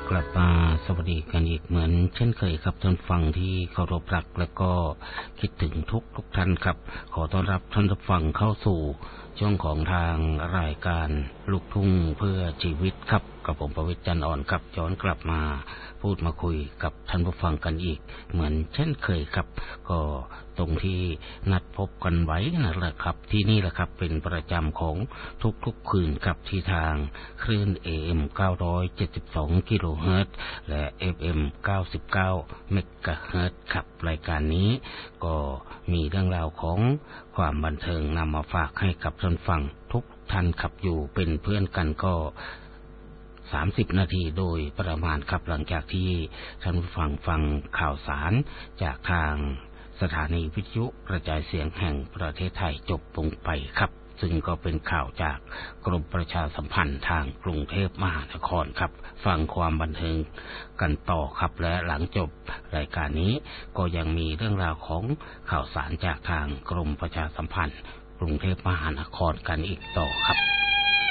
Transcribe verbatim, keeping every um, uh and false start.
กลับมาสวัสดีกันอีกเหมือนเช่นเคยครับท่านฟังที่เคารพรักและก็คิดถึงทุกทุกท่านครับขอต้อนรับท่านฟังเข้าสู่ช่วงของทางรายการลูกทุ่งเพื่อชีวิตครับกับผมประวิตร จันทร์อ่อนครับย้อนกลับมาพูดมาคุยกับท่านผู้ฟังกันอีกเหมือนเช่นเคยครับก็ตรงที่นัดพบกันไว้นั่นแหละครับที่นี่แหละครับเป็นประจำของทุกๆคืนครับที่ทางคลื่น เอ เอ็ม เก้าร้อยเจ็ดสิบสอง กิโลเฮิรตซ์และ เอฟ เอ็ม เก้าสิบเก้า เมกะเฮิรตซ์ครับรายการนี้ก็มีเรื่องราวของความบันเทิงนำมาฝากให้กับท่านฟังทุกท่านครับอยู่เป็นเพื่อนกันก็สามสิบนาทีโดยประมาณครับหลังจากที่ท่านฟังฟังข่าวสารจากทางสถานีวิทยุกระจายเสียงแห่งประเทศไทยจบลงไปครับซึ่งก็เป็นข่าวจากกรมประชาสัมพันธ์ทางกรุงเทพมหานครครับฟังความบันเทิงกันต่อครับและหลังจบรายการนี้ก็ยังมีเรื่องราวของข่าวสารจากทางกรมประชาสัมพันธ์กรุงเทพมหานครกันอีกต่อครับ